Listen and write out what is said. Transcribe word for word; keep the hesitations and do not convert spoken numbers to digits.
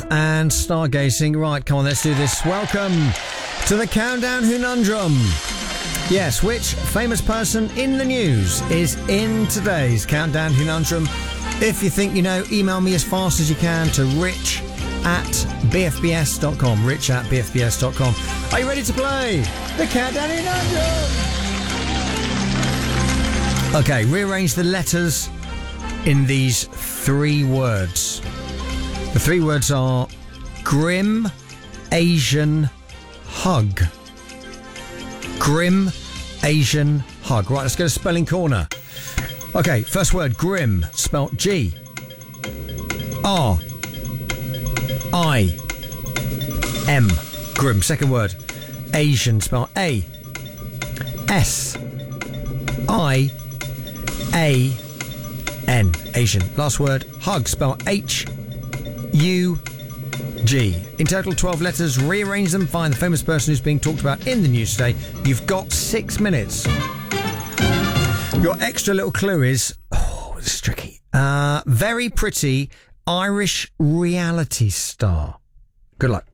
and stargazing. Right, come on, let's do this. Welcome to the Countdown Conundrum. Yes, which famous person in the news is in today's Countdown Conundrum? If you think you know, email me as fast as you can to rich at b f b s dot com. Rich at b f b s dot com. Are you ready to play the Countdown Conundrum? Okay, rearrange the letters in these three words. The three words are grim Asian hug. Grim Asian hug. Right, let's go to Spelling Corner. Okay, first word, grim, spelt G R I M. Grim. Second word, Asian, spelt A S I A N. Asian. Last word, hug, spelled H U G. In total, twelve letters. Rearrange them. Find the famous person who's being talked about in the news today. You've got six minutes. Your extra little clue is, oh, this is tricky. Uh, very pretty Irish reality star. Good luck.